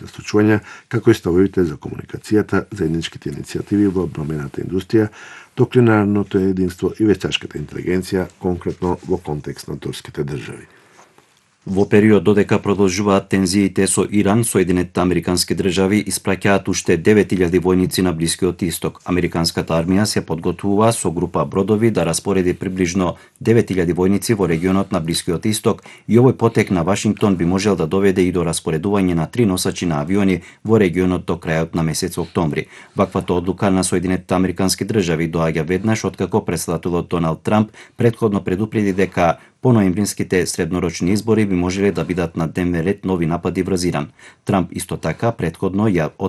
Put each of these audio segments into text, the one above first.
научните случувања, како и ставовите за комуникацијата, заедничките иницијативи во одбрамбената индустрија, доктrinarното единство и вештачката интелигенција, конкретно во контекст на турските држави. Во период додека продолжуваат тензиите со Иран, Соединетите американски држави испраќаат уште 9000 војници на Блискиот Исток. Американската армија се подготвува со група бродови да распореди приближно 9000 војници во регионот на Блискиот Исток и овој потек на Вашингтон би можел да доведе и до распоредување на 3 носачи на авиони во регионот до крајот на месец октомври. Ваквата одлука на Соединетите американски држави доаѓа веднаш откако претседателот Доналд Трамп претходно предупреди дека по ноемвринските среднорочни избори би можеле да бидат на дневен ред нови напади врз Иран. Трамп исто така претходно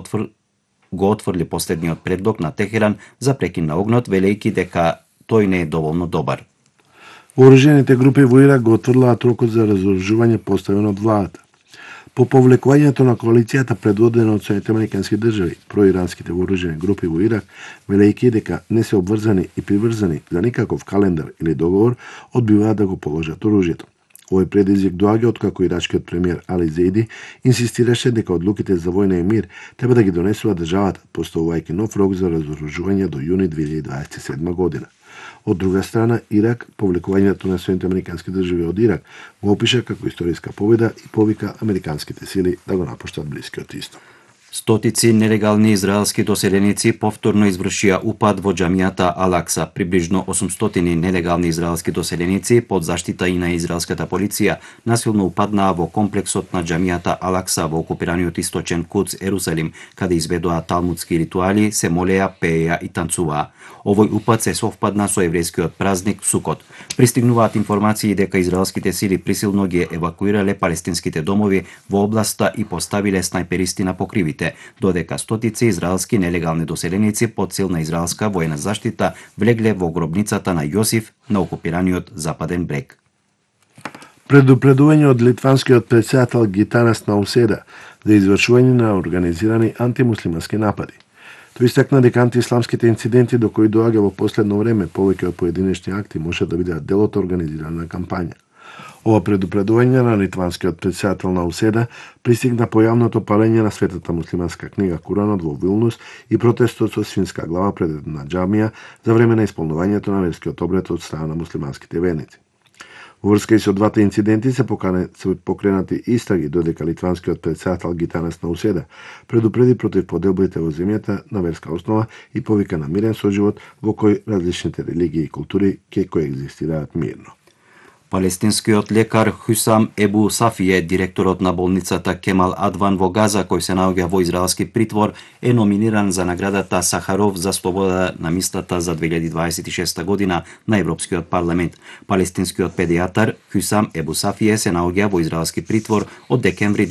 го отфрли последниот предлог на Техеран за прекин на огнот, велејќи дека тој не е доволно добар. Вооружените групи во Ирак го отврлаат рокот за разоружување поставен од владата. По повлекувањето на коалицијата предводена од Соединетите американски држави, проиранските вооружени групи во Ирак, велејќи дека не се обврзани и приврзани за никаков календар или договор, одбиваат да го положат оружјето. Овој предизвик доаѓа откако ирачкиот премиер Али Зейди инсистираше дека одлуките за војна и мир треба да ги донесува државата, поставувајќи нов рок за разоружување до јуни 2027 година. Од друга страна, Ирак, повлекувањето на Соединетите американски држави од Ирак, го опиша како историска победа и повика американските сили да го напуштат Блискиот Исток. Стотици нелегални израелски доселеници повторно извршија упад во џамијата Ал-Акса. Приближно 800 нелегални израелски доселеници под заштита и на израелската полиција насилно упаднаа во комплексот на џамијата Ал-Акса во окупираниот источен Кудс, Ерусалим, каде изведоа талмудски ритуали, се молеа, пееа и танцуваа. Овој упад се совпадна со еврејскиот празник Сукот. Пристигнуваат информации дека израелските сили присилно ги евакуирале палестинските домови во областа и поставиле снајперисти на покривите, додека стотици израелски нелегални доселеници под силна израелска воена заштита влегле во гробницата на Јосиф на окупираниот Западен брег. Предупредување од литванскиот претседател Гитанас Науседа за извршување на организирани антимуслимански напади. Тој истакна дека антиисламските инциденти до кои доаѓа во последно време повеќе од поединечни акти може да бидат дел од организирана кампања. Ова предупредување на литванскиот претседател Науседа пристигна по јавното палење на светата муслиманска книга Куранот во Вилнус и протестот со свинска глава пред една џамија за време на исполнувањето на верскиот обред од страна на муслиманските верници. Во врска и со двата инциденти се покренати истраги, додека литванскиот претседател Гитанас Науседа предупреди против поделбите во земјата на верска основа и повика на мирен соживот во кој различните религии и култури ќе коегзистираат мирно. Палестинскиот лекар Хусам Ебу Сафие, директорот на болницата Кемал Адван во Газа, кој се наоѓа во израелски притвор, е номиниран за наградата Сахаров за слобода на мислата за 2026 година на Европскиот парламент. Палестинскиот педијатар Хусам Ебу Сафие се наоѓа во израелски притвор од декември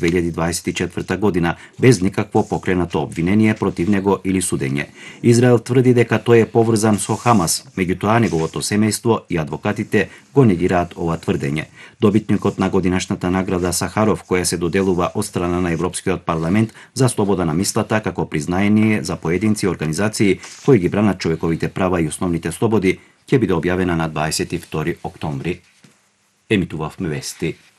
2024 година, без никакво покренато обвинение против него или судење. Израел тврди дека тој е поврзан со Хамас, меѓутоа неговото семејство и адвокатите го негираат ова тврдење. Добитникот на годинашната награда Сахаров, која се доделува од страна на Европскиот парламент за слобода на мислата како признаение за поединци и организации кои ги бранат човековите права и основните слободи, ќе биде објавена на 22 октомври. Емитувавме вести.